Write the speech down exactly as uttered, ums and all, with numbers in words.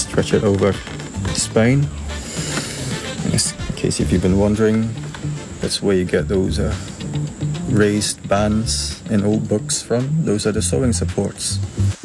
stretch it over spine. In case if you've been wondering, that's where you get those uh, raised bands in old books from. Those are the sewing supports.